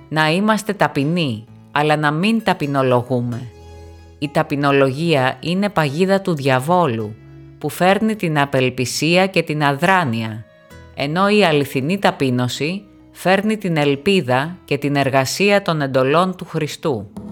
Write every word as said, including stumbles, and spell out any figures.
Να είμαστε ταπεινοί, αλλά να μην ταπεινολογούμε. Η ταπεινολογία είναι παγίδα του διαβόλου, που φέρνει την απελπισία και την αδράνεια, ενώ η αληθινή ταπείνωση φέρνει την ελπίδα και την εργασία των εντολών του Χριστού.